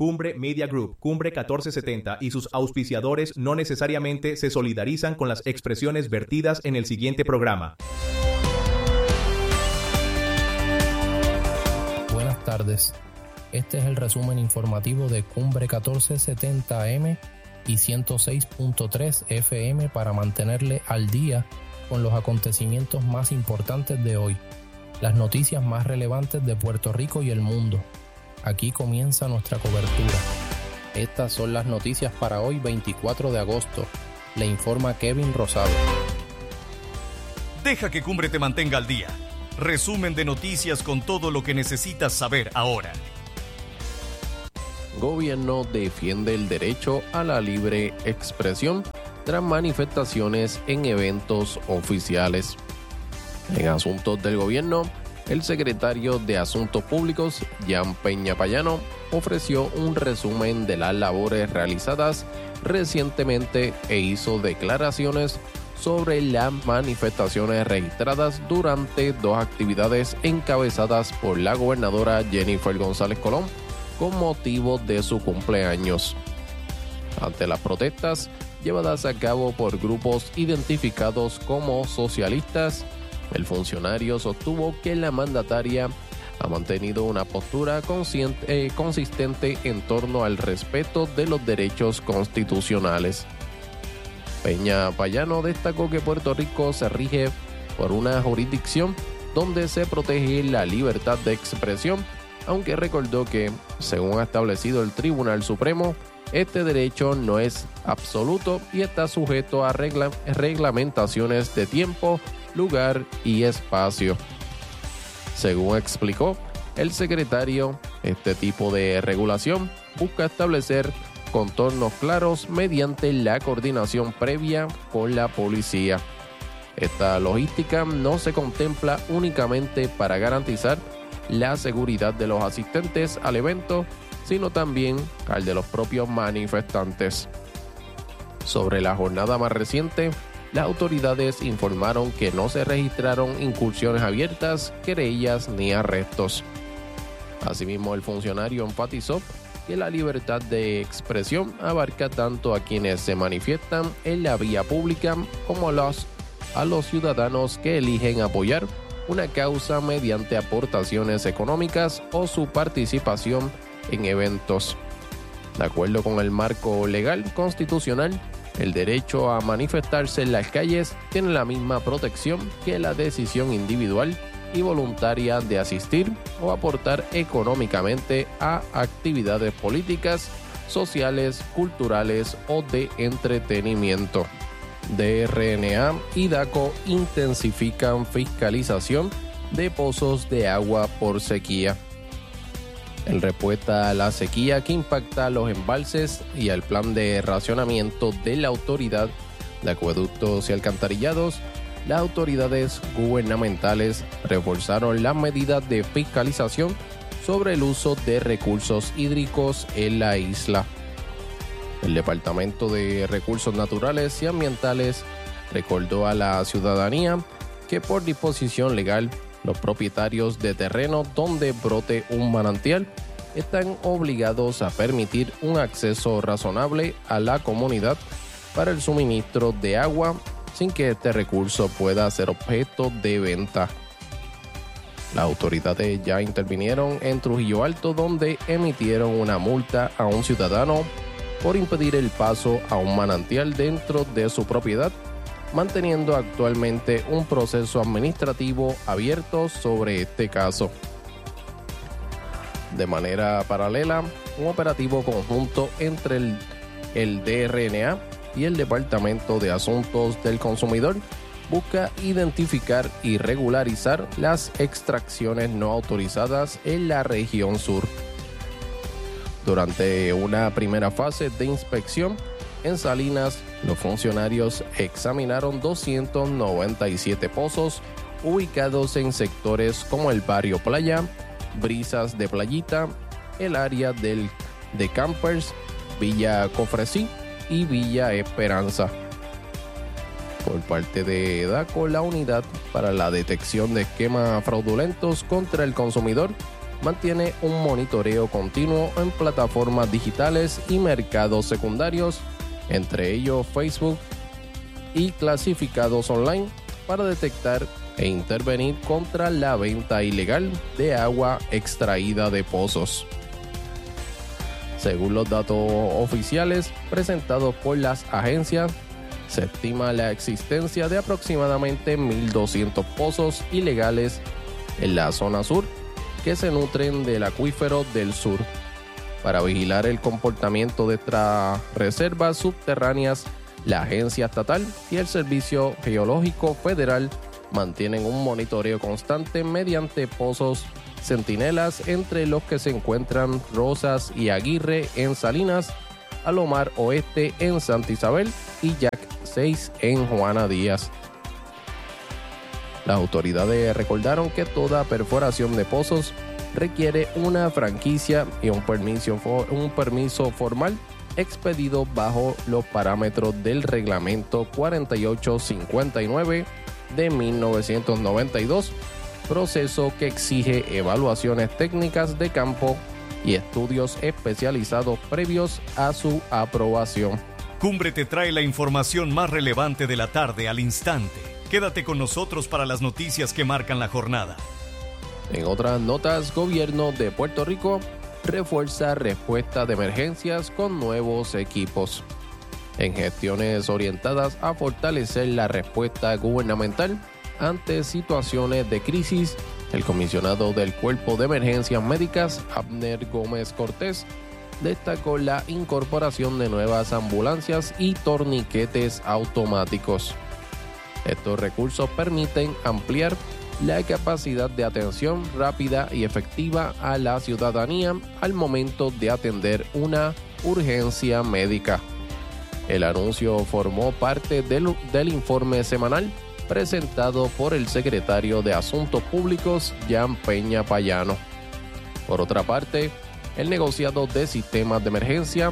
Cumbre Media Group, Cumbre 1470 y sus auspiciadores no necesariamente se solidarizan con las expresiones vertidas en el siguiente programa. Buenas tardes. Este es el resumen informativo de Cumbre 1470 AM y 106.3 FM para mantenerle al día con los acontecimientos más importantes de hoy, las noticias más relevantes de Puerto Rico y el mundo. Aquí comienza nuestra cobertura. Estas son las noticias para hoy, 24 de agosto. Le informa Kevin Rosado. Deja que Cumbre te mantenga al día. Resumen de noticias con todo lo que necesitas saber ahora. Gobierno defiende el derecho a la libre expresión tras manifestaciones en eventos oficiales. En asuntos del gobierno, el secretario de Asuntos Públicos, Jan Peña Payano, ofreció un resumen de las labores realizadas recientemente e hizo declaraciones sobre las manifestaciones registradas durante dos actividades encabezadas por la gobernadora Jennifer González Colón con motivo de su cumpleaños. Ante las protestas llevadas a cabo por grupos identificados como socialistas, el funcionario sostuvo que la mandataria ha mantenido una postura consistente en torno al respeto de los derechos constitucionales. Peña Payano destacó que Puerto Rico se rige por una jurisdicción donde se protege la libertad de expresión, aunque recordó que, según ha establecido el Tribunal Supremo, este derecho no es absoluto y está sujeto a reglamentaciones de tiempo, lugar y espacio. Según explicó el secretario, este tipo de regulación busca establecer contornos claros mediante la coordinación previa con la policía. Esta logística no se contempla únicamente para garantizar la seguridad de los asistentes al evento, sino también al de los propios manifestantes. Sobre la jornada más reciente, las autoridades informaron que no se registraron incursiones abiertas, querellas ni arrestos. Asimismo, el funcionario enfatizó que la libertad de expresión abarca tanto a quienes se manifiestan en la vía pública como a los ciudadanos que eligen apoyar una causa mediante aportaciones económicas o su participación en eventos. De acuerdo con el marco legal constitucional, el derecho a manifestarse en las calles tiene la misma protección que la decisión individual y voluntaria de asistir o aportar económicamente a actividades políticas, sociales, culturales o de entretenimiento. DRNA y DACO intensifican fiscalización de pozos de agua por sequía. En respuesta a la sequía que impacta a los embalses y al plan de racionamiento de la Autoridad de Acueductos y Alcantarillados, las autoridades gubernamentales reforzaron las medidas de fiscalización sobre el uso de recursos hídricos en la isla. El Departamento de Recursos Naturales y Ambientales recordó a la ciudadanía que por disposición legal, los propietarios de terreno donde brote un manantial están obligados a permitir un acceso razonable a la comunidad para el suministro de agua sin que este recurso pueda ser objeto de venta. Las autoridades ya intervinieron en Trujillo Alto, donde emitieron una multa a un ciudadano por impedir el paso a un manantial dentro de su propiedad, manteniendo actualmente un proceso administrativo abierto sobre este caso. De manera paralela, un operativo conjunto entre el DRNA y el Departamento de Asuntos del Consumidor busca identificar y regularizar las extracciones no autorizadas en la región sur. Durante una primera fase de inspección en Salinas, los funcionarios examinaron 297 pozos ubicados en sectores como el barrio Playa, Brisas de Playita, el área de Campers, Villa Cofresí y Villa Esperanza. Por parte de DACO, la Unidad para la Detección de Esquemas Fraudulentos contra el Consumidor mantiene un monitoreo continuo en plataformas digitales y mercados secundarios, entre ellos Facebook, y clasificados online para detectar e intervenir contra la venta ilegal de agua extraída de pozos. Según los datos oficiales presentados por las agencias, se estima la existencia de aproximadamente 1.200 pozos ilegales en la zona sur que se nutren del acuífero del sur. Para vigilar el comportamiento de estas reservas subterráneas, la Agencia Estatal y el Servicio Geológico Federal mantienen un monitoreo constante mediante pozos centinelas, entre los que se encuentran Rosas y Aguirre en Salinas, Alomar Oeste en Santa Isabel y Jack 6 en Juana Díaz. Las autoridades recordaron que toda perforación de pozos requiere una franquicia y un permiso formal expedido bajo los parámetros del Reglamento 4859 de 1992, proceso que exige evaluaciones técnicas de campo y estudios especializados previos a su aprobación. Cumbre te trae la información más relevante de la tarde al instante. Quédate con nosotros para las noticias que marcan la jornada. En otras notas, Gobierno de Puerto Rico refuerza respuesta de emergencias con nuevos equipos. En gestiones orientadas a fortalecer la respuesta gubernamental ante situaciones de crisis, el comisionado del Cuerpo de Emergencias Médicas, Abner Gómez Cortés, destacó la incorporación de nuevas ambulancias y torniquetes automáticos. Estos recursos permiten ampliar la capacidad de atención rápida y efectiva a la ciudadanía al momento de atender una urgencia médica. El anuncio formó parte del informe semanal presentado por el secretario de Asuntos Públicos, Jan Peña Payano. Por otra parte, el negociado de sistemas de emergencia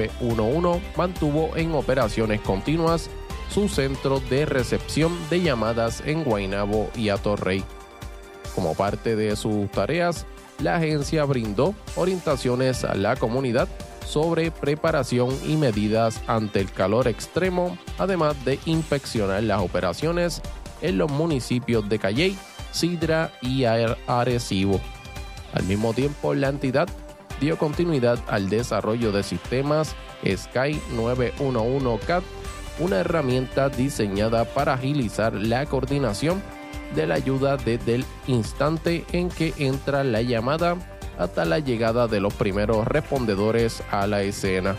911 mantuvo en operaciones continuas su centro de recepción de llamadas en Guaynabo y Atorrey. Como parte de sus tareas, la agencia brindó orientaciones a la comunidad sobre preparación y medidas ante el calor extremo, además de inspeccionar las operaciones en los municipios de Calley, Sidra y Arecibo. Al mismo tiempo, la entidad dio continuidad al desarrollo de sistemas Sky 911 CAT, una herramienta diseñada para agilizar la coordinación de la ayuda desde el instante en que entra la llamada hasta la llegada de los primeros respondedores a la escena.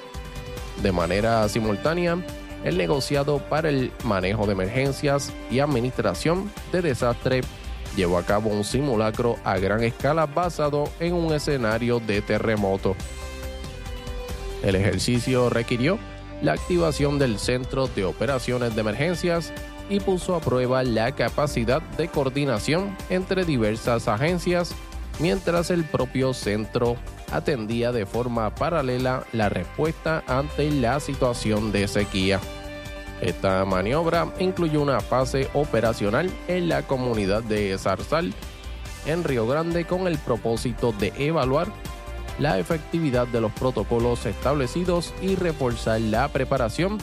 De manera simultánea, el negociado para el manejo de emergencias y administración de desastre llevó a cabo un simulacro a gran escala basado en un escenario de terremoto. El ejercicio requirió la activación del Centro de Operaciones de Emergencias y puso a prueba la capacidad de coordinación entre diversas agencias, mientras el propio centro atendía de forma paralela la respuesta ante la situación de sequía. Esta maniobra incluyó una fase operacional en la comunidad de Zarzal, en Río Grande, con el propósito de evaluar la efectividad de los protocolos establecidos y reforzar la preparación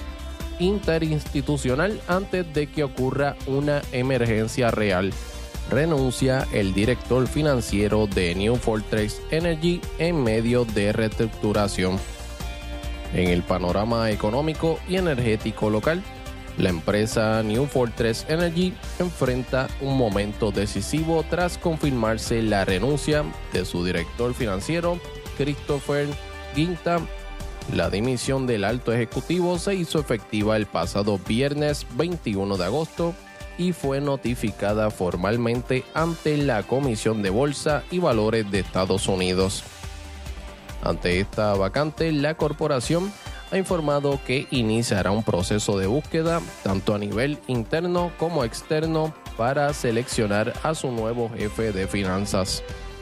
interinstitucional antes de que ocurra una emergencia real. Renuncia el director financiero de New Fortress Energy en medio de reestructuración. En el panorama económico y energético local, la empresa New Fortress Energy enfrenta un momento decisivo tras confirmarse la renuncia de su director financiero, Christopher Guinta. La dimisión del alto ejecutivo se hizo efectiva el pasado viernes 21 de agosto y fue notificada formalmente ante la Comisión de Bolsa y Valores de Estados Unidos. Ante esta vacante, la corporación ha informado que iniciará un proceso de búsqueda tanto a nivel interno como externo para seleccionar a su nuevo jefe de finanzas.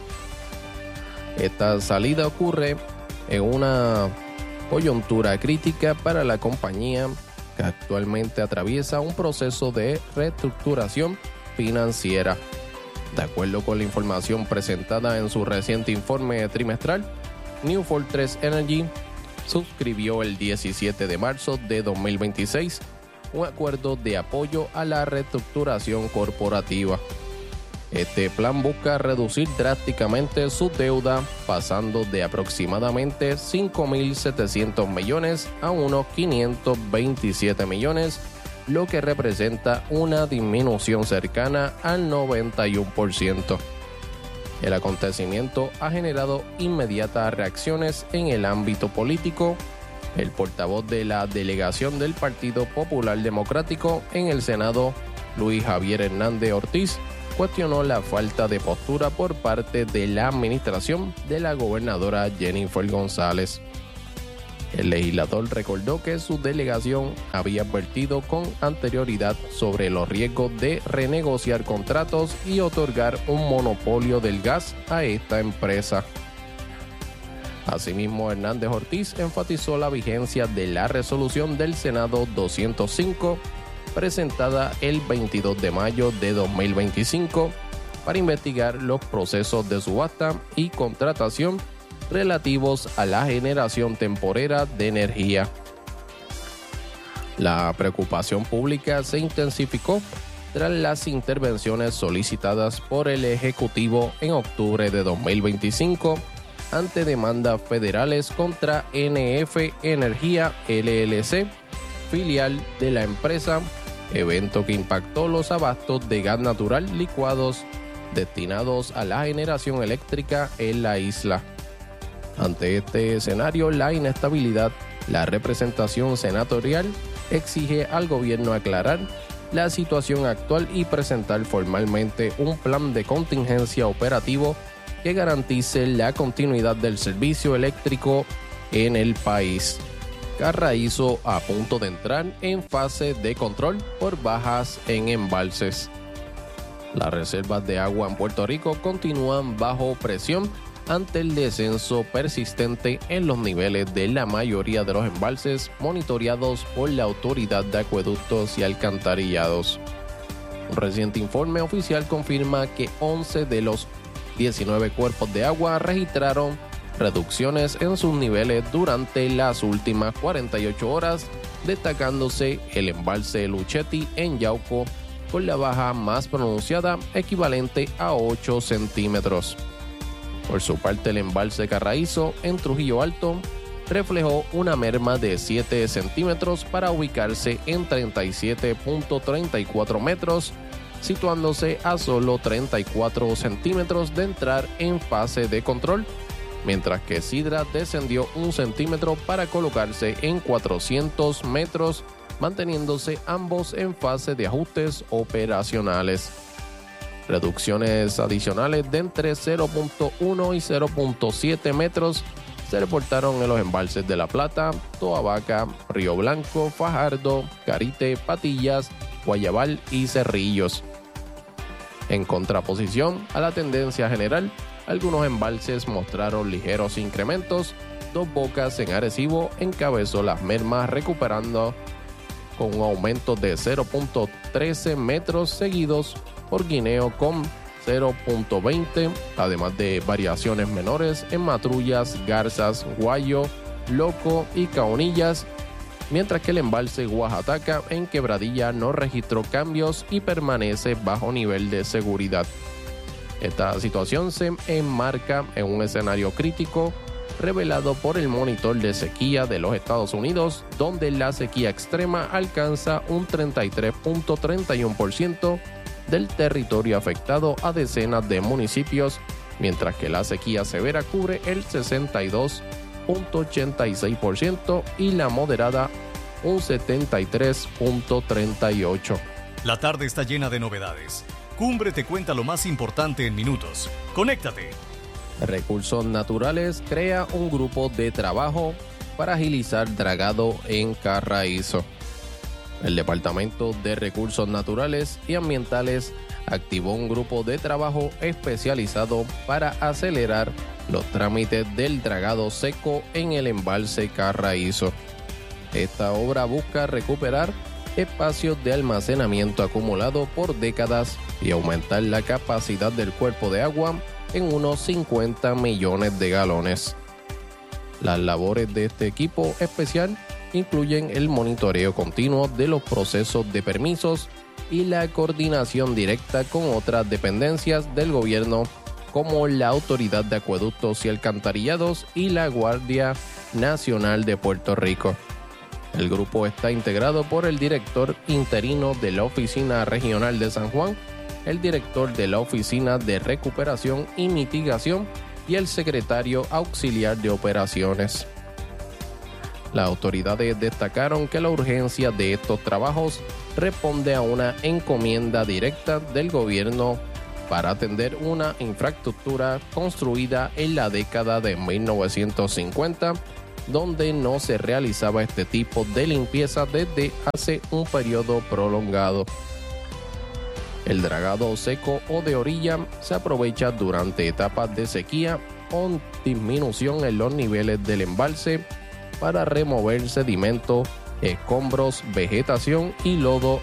Esta salida ocurre en una coyuntura crítica para la compañía, que actualmente atraviesa un proceso de reestructuración financiera. De acuerdo con la información presentada en su reciente informe trimestral, New Fortress Energy suscribió el 17 de marzo de 2026 un acuerdo de apoyo a la reestructuración corporativa. Este plan busca reducir drásticamente su deuda, pasando de aproximadamente 5.700 millones a unos 527 millones, lo que representa una disminución cercana al 91%. El acontecimiento ha generado inmediatas reacciones en el ámbito político. El portavoz de la delegación del Partido Popular Democrático en el Senado, Luis Javier Hernández Ortiz, cuestionó la falta de postura por parte de la administración de la gobernadora Jennifer González. El legislador recordó que su delegación había advertido con anterioridad sobre los riesgos de renegociar contratos y otorgar un monopolio del gas a esta empresa. Asimismo, Hernández Ortiz enfatizó la vigencia de la resolución del Senado 205, presentada el 22 de mayo de 2025, para investigar los procesos de subasta y contratación relativos a la generación temporera de energía. La preocupación pública se intensificó tras las intervenciones solicitadas por el Ejecutivo en octubre de 2025 ante demandas federales contra NF Energía LLC, filial de la empresa, evento que impactó los abastos de gas natural licuados destinados a la generación eléctrica en la isla. Ante este escenario, la inestabilidad, la representación senatorial exige al gobierno aclarar la situación actual y presentar formalmente un plan de contingencia operativo que garantice la continuidad del servicio eléctrico en el país. Carraízo a punto de entrar en fase de control por bajas en embalses. Las reservas de agua en Puerto Rico continúan bajo presión ante el descenso persistente en los niveles de la mayoría de los embalses monitoreados por la Autoridad de Acueductos y Alcantarillados. Un reciente informe oficial confirma que 11 de los 19 cuerpos de agua registraron reducciones en sus niveles durante las últimas 48 horas, destacándose el embalse Luchetti en Yauco con la baja más pronunciada, equivalente a 8 centímetros. Por su parte, el embalse Carraízo en Trujillo Alto reflejó una merma de 7 centímetros para ubicarse en 37.34 metros, situándose a solo 34 centímetros de entrar en fase de control, mientras que Sidra descendió 1 centímetro para colocarse en 400 metros, manteniéndose ambos en fase de ajustes operacionales. Reducciones adicionales de entre 0.1 y 0.7 metros se reportaron en los embalses de La Plata, Toabaca, Río Blanco, Fajardo, Carite, Patillas, Guayabal y Cerrillos. En contraposición a la tendencia general, algunos embalses mostraron ligeros incrementos. Dos Bocas en Arecibo encabezó las mermas, recuperando con un aumento de 0.13 metros, seguidos por Guineo con 0.20, además de variaciones menores en Matrullas, Garzas, Guayo, Loco y Caonillas, mientras que el embalse Oaxaca en Quebradilla no registró cambios y permanece bajo nivel de seguridad. Esta situación se enmarca en un escenario crítico revelado por el monitor de sequía de los Estados Unidos, donde la sequía extrema alcanza un 33.31% del territorio afectado a decenas de municipios, mientras que la sequía severa cubre el 62.86% y la moderada un 73.38%. La tarde está llena de novedades. Cumbre te cuenta lo más importante en minutos. ¡Conéctate! Recursos Naturales crea un grupo de trabajo para agilizar dragado en Carraízo. El Departamento de Recursos Naturales y Ambientales activó un grupo de trabajo especializado para acelerar los trámites del dragado seco en el embalse Carraízo. Esta obra busca recuperar espacios de almacenamiento acumulado por décadas y aumentar la capacidad del cuerpo de agua en unos 50 millones de galones. Las labores de este equipo especial incluyen el monitoreo continuo de los procesos de permisos y la coordinación directa con otras dependencias del gobierno como la Autoridad de Acueductos y Alcantarillados y la Guardia Nacional de Puerto Rico. El grupo está integrado por el director interino de la Oficina Regional de San Juan, el director de la Oficina de Recuperación y Mitigación y el secretario auxiliar de operaciones. Las autoridades destacaron que la urgencia de estos trabajos responde a una encomienda directa del gobierno para atender una infraestructura construida en la década de 1950, donde no se realizaba este tipo de limpieza desde hace un periodo prolongado. El dragado seco o de orilla se aprovecha durante etapas de sequía o disminución en los niveles del embalse para remover sedimento, escombros, vegetación y lodo